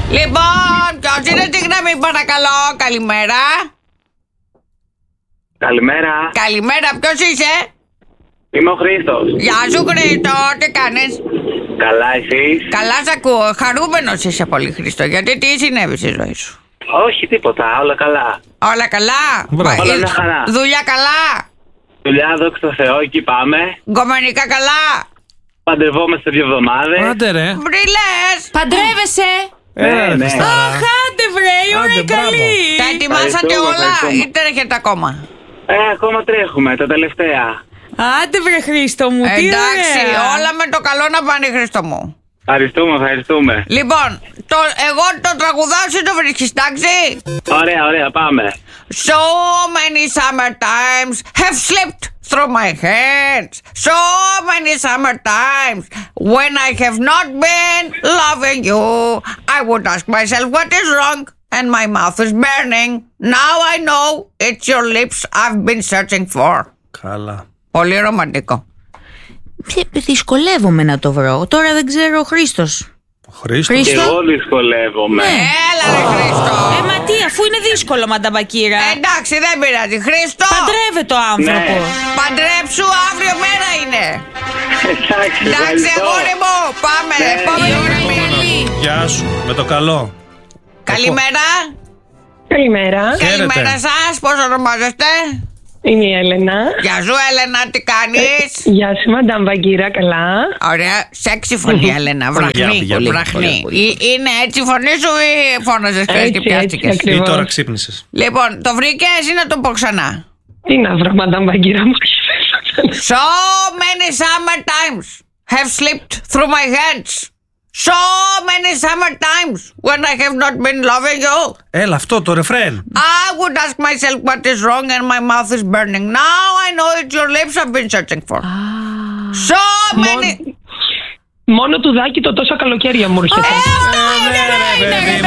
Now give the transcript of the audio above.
Λοιπόν, ποιος είναι στη γραμμή, παρακαλώ? Καλημέρα. Καλημέρα. Καλημέρα, ποιος είσαι? Είμαι ο Χρήστος. Γεια σου Χρήστο, τι κάνεις? Καλά, εσείς? Καλά σ' ακούω, χαρούμενος είσαι πολύ Χρήστο. Γιατί τι συνέβη στη ζωή σου? Όχι, τίποτα, όλα καλά. Όλα καλά? Όλα μια χαρά. Δουλειά καλά? Δουλειά, δόξα τω Θεώ, εκεί πάμε. Γκομενικά καλά? Παντρευόμαστε 2 εβδομάδες. Άντε ρε. Μπριλές! Παντρεύεσαι! Ναι. Αχ, άντε βρε, η ώρα είναι καλή! Τα ετοιμάσατε Ευχαριστούμε, όλα ευχαριστούμε. ή τρέχετε ακόμα? Ακόμα τρέχουμε, τα τελευταία. Άντε βρε Χρήστο μου, τι Εντάξει, ωραία! όλα με το καλό να πάνε Χρήστο μου. Ευχαριστούμε. Λοιπόν, εγώ το τραγουδάω, εσύ το βρίσκεις, εντάξει? Ωραία, πάμε. So many summer times have slipped through my hands. So many summer times when I have not been loving you. I would ask myself what is wrong and my mouth is burning. Now I know it's your lips I've been searching for. Καλά. Πολύ ρομαντικό. Δυσκολεύομαι να το βρω. Τώρα δεν ξέρω ο Χρήστος. Χρήστο. Και εγώ δυσκολεύομαι. Έλα ρε Χρήστο. Μα τι, αφού είναι δύσκολο μανταμπακύρα. Εντάξει, δεν πειράζει. Χρήστο, Παντρεύεται ο άνθρωπος. παντρέψου, αύριο μέρα είναι. Εντάξει, Εντάξει, αγόρι μου, πάμε. Επόμενη γραμμή. Γεια σου. Με το καλό. Καλημέρα. Καλημέρα. Καλημέρα σας, πώς ονομάζεστε? Είμαι η Έλενα. Γεια σου Έλενα, τι κάνεις? Γεια σου, Μαντάμ Βαγκύρα, καλά. Ωραία, σεξι φωνή Έλενα, βραχνή, Πολύ, βραχνή. Είναι έτσι η φωνή σου ή φώναζες χθες και Έτσι, πιάστηκες? έτσι, Ή ακριβώς. τώρα ξύπνησες. Λοιπόν, το βρήκες ή να το πω ξανά? Τι να βρω, Μαντάμ Βαγκύρα μου. So many summer times have slipped through my hands. So many summer times when I have not been loving you. Έλα αυτό το ρεφρέν. I would ask myself what is wrong and my mouth is burning. Now I know it's your lips I've been searching for. So many... Μόνο του Δάκη το τόσα καλοκαίρια μου έρχεται. Αυτό είναι,